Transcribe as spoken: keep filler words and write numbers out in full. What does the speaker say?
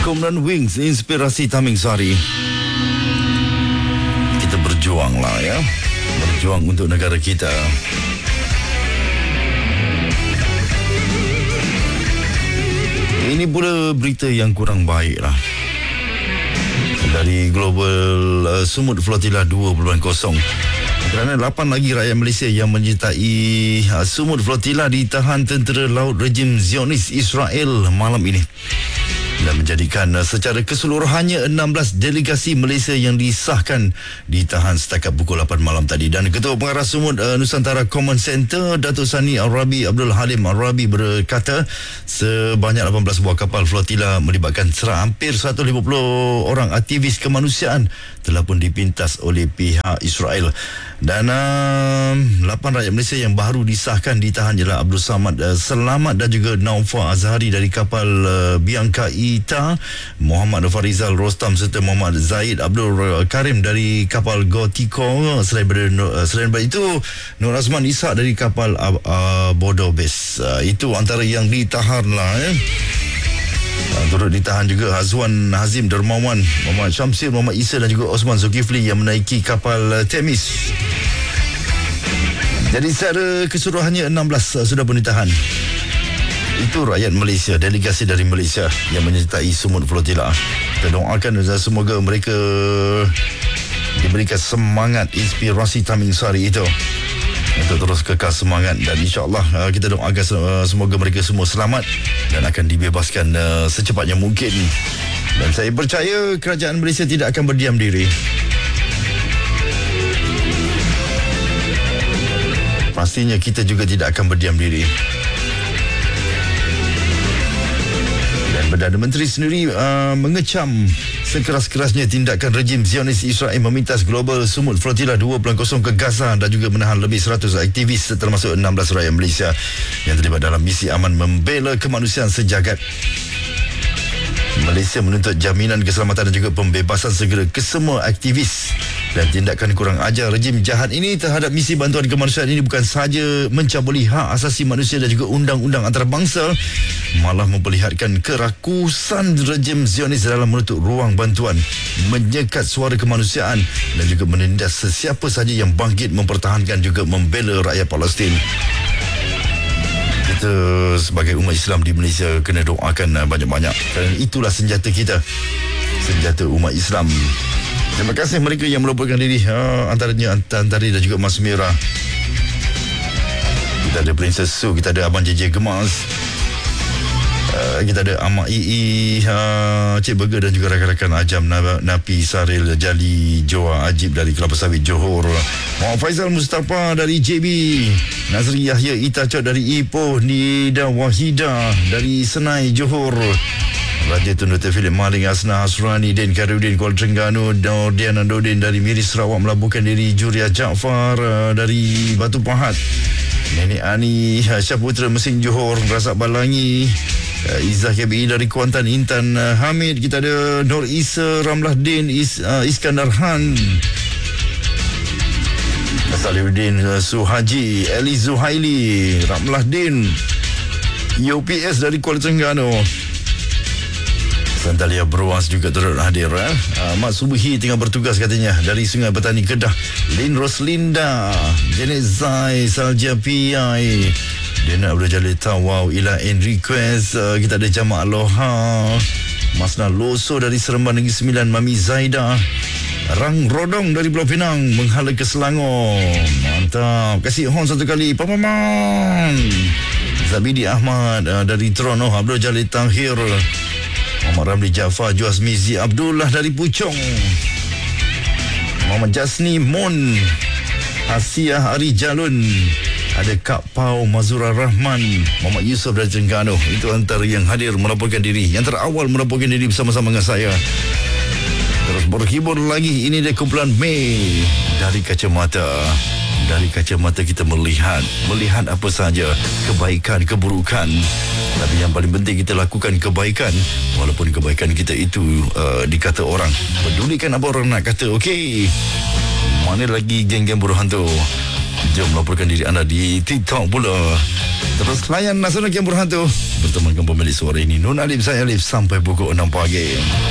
Komandan Wings, inspirasi Taming Sari. Kita berjuang lah ya. Berjuang untuk negara kita. Ini pula berita yang kurang baik lah. Dari Global uh, Sumut Flotilla dua titik kosong. Kerana lapan lagi rakyat Malaysia yang menyertai uh, Sumut Flotilla ditahan tentera laut rejim Zionis Israel malam ini. Dan menjadikan uh, secara keseluruhannya enam belas delegasi Malaysia yang disahkan ditahan setakat pukul lapan malam tadi. Dan Ketua Pengarah Sumut uh, Nusantara Command Center Datuk Sani Al-Rabi Abdul Halim Al-Rabi berkata sebanyak lapan belas buah kapal flotilla melibatkan hampir seratus lima puluh orang aktivis kemanusiaan telah pun dipintas oleh pihak Israel. Dan uh, lapan rakyat Malaysia yang baru disahkan ditahan ialah Abdul Samad uh, Selamat dan juga Naufal Azhari dari kapal uh, Bianca Ita, Muhammad Farizal Rostam serta Muhammad Zaid Abdul Karim dari kapal Gotiko. Selain daripada, uh, selain daripada itu, Nur Azman Ishak dari kapal uh, uh, Bodo Base. Uh, itu antara yang ditahan lah eh. Turut ditahan juga Hazwan Hazim Dermawan, Muhammad Syamsir, Muhammad Isa dan juga Osman Zulkifli yang menaiki kapal uh, Temis. Jadi secara keseluruhannya enam belas uh, sudah pun ditahan. Itu rakyat Malaysia, delegasi dari Malaysia yang menyertai Sumut Flotilla. Kita doakan semoga mereka diberikan semangat inspirasi Taming Sari itu untuk terus kekal semangat, dan insyaAllah kita doakan semoga mereka semua selamat dan akan dibebaskan secepatnya mungkin. Dan saya percaya kerajaan Malaysia tidak akan berdiam diri. Pastinya kita juga tidak akan berdiam diri. Perdana Menteri sendiri uh, mengecam sekeras-kerasnya tindakan rejim Zionis Israel memintas Global Sumut Flotilla dua titik kosong ke Gaza dan juga menahan lebih seratus aktivis termasuk enam belas rakyat Malaysia yang terlibat dalam misi aman membela kemanusiaan sejagat. Malaysia menuntut jaminan keselamatan dan juga pembebasan segera kesemua aktivis. Dan tindakan kurang ajar rejim jahat ini terhadap misi bantuan kemanusiaan ini bukan sahaja mencabuli hak asasi manusia dan juga undang-undang antarabangsa, malah memperlihatkan kerakusan rejim Zionis dalam menutup ruang bantuan, menyekat suara kemanusiaan dan juga menindas sesiapa sahaja yang bangkit mempertahankan juga membela rakyat Palestin. Kita sebagai umat Islam di Malaysia kena doakan banyak-banyak, kerana itulah senjata kita, senjata umat Islam. Terima kasih mereka yang melupakan diri, ha, antaranya Antari dan juga Mas Mira. Kita ada Princess Su, kita ada Abang J J Gemas, uh, kita ada Amak Ii, uh, Cik Burger dan juga rakan-rakan Ajam, Napi, Saril, Jali, Joa, Ajib dari Kelapa Sawit, Johor, Muhammad Faizal Mustafa dari J B, Nazri Yahya Itacot dari Ipoh, Nida Wahida dari Senai, Johor, Raja Tun Doktor Philip Maling, Asna Asrani, Den Karudin Kuala Terengganu, Nordian Andodin dari Miri Sarawak melabuhkan diri, Juria Jaafar uh, dari Batu Pahat, Nenek Ani Syaputra Mesin Johor, Razak Balangi, uh, Izzah K B I dari Kuantan, Intan uh, Hamid, kita ada Nur Isa Ramlah Din, Is, uh, Iskandar Han, Salihuddin uh, Suhaji, Eli Zuhaili, Ramlah Din, U P S dari Kuala Terengganu, Santalia Beruas juga turut hadir. Eh? Uh, Mak Subuhi tengah bertugas katanya dari Sungai Petani Kedah. Lin Roslinda, Janet Zai, Salja P I, Dena Abdul Jalil Tawau, Ila in Request. Uh, kita ada Jamaah Aloha, Masna Loso dari Seremban Negeri Sembilan, Mami Zaida, Rang Rodong dari Pulau Pinang menghala ke Selangor. Mantap. Kasih horn satu kali. Papaman. Zabidi Ahmad uh, dari Terengganu, Abdul Jalil Tahir, Muhammad Ramli Jaafar, Juaz Mizi Abdullah dari Puchong, Muhammad Jasni Mon, Asiah Ari Jalun, ada Kak Pau Mazura Rahman, Muhammad Yusof dari Terengganu. Itu antara yang hadir melaporkan diri, yang terawal melaporkan diri bersama-sama dengan saya. Terus berhibur lagi. Ini dia kumpulan Mei dari kacamata. Dari kacamata kita melihat Melihat apa sahaja, kebaikan, keburukan. Tapi yang paling penting kita lakukan kebaikan, walaupun kebaikan kita itu uh, dikata orang. Pedulikan apa orang nak kata. Okey, mana lagi geng-geng buruh hantu. Jom laporkan diri anda di TikTok pula. Terus layan Nasional Game Berhantu bertemankan pemilik suara ini Nun Alif, saya Alif, sampai pukul enam pagi.